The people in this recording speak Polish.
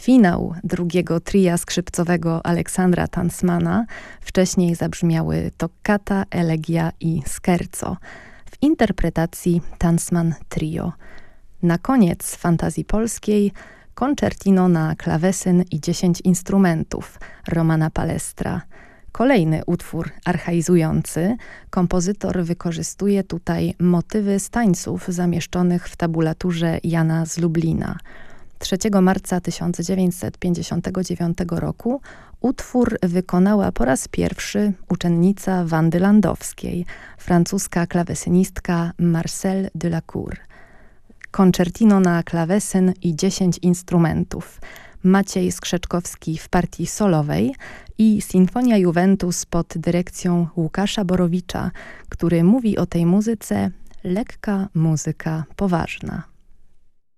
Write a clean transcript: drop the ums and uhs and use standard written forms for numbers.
finał drugiego tria skrzypcowego Aleksandra Tansmana. Wcześniej zabrzmiały Toccata, Elegia i Scherzo w interpretacji Tansman Trio. Na koniec fantazji polskiej koncertino na klawesyn i 10 instrumentów Romana Palestra. Kolejny utwór archaizujący. Kompozytor wykorzystuje tutaj motywy z tańców zamieszczonych w tabulaturze Jana z Lublina. 3 marca 1959 roku utwór wykonała po raz pierwszy uczennica Wandy Landowskiej, francuska klawesynistka Marcelle Delacour. Koncertino na klawesyn i 10 instrumentów. Maciej Skrzeczkowski w partii solowej i Sinfonia Juventus pod dyrekcją Łukasza Borowicza, który mówi o tej muzyce lekka muzyka poważna.